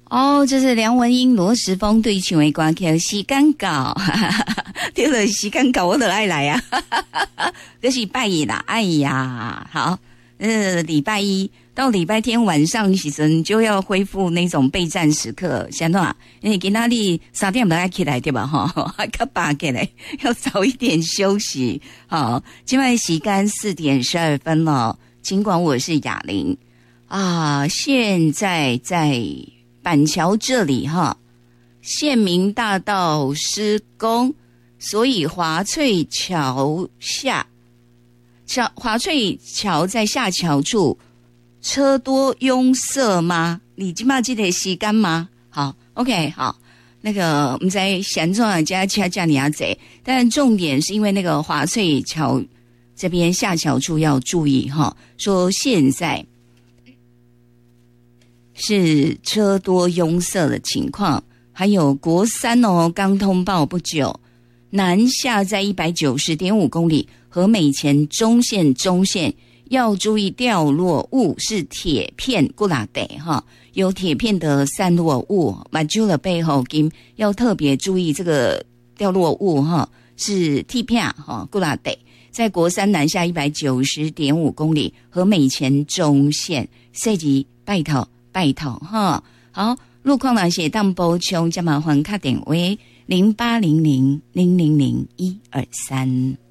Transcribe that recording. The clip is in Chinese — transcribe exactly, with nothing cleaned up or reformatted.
哦，这是梁文音、罗时丰对唱的歌曲，时间到，对了，时间到，我都爱来啊，这是拜一啦，哎呀，好，呃，礼拜一到礼拜天晚上时阵就要恢复那种备战时刻，想到啊，因为今仔日三点就要起来对吧？哈，还较八起来，要早一点休息。好，今晚时间四点十二分了，尽管我是雅玲啊，现在在板桥这里哈，县民大道施工，所以华翠桥下，桥华翠桥在下桥处车多拥塞吗？你今嘛记得时间吗？好 ，OK， 好，那个我们在想中加加加你亚贼，但重点是因为那个华翠桥这边下桥处要注意哈，说现在是车多拥塞的情况，还有国三哦，刚通报不久，南下在 一百九十点五 公里，和美前中线中线要注意掉落物是铁片过来的哈，有铁片的散落物，马就了背后金要特别注意这个掉落物哈，是铁片哈过来的，在国三南下 一百九十点五 公里，和美前中线涉及拜头。拜托哈，好，路况呢写当补充，加麻烦卡点为零八零零零零零一二三。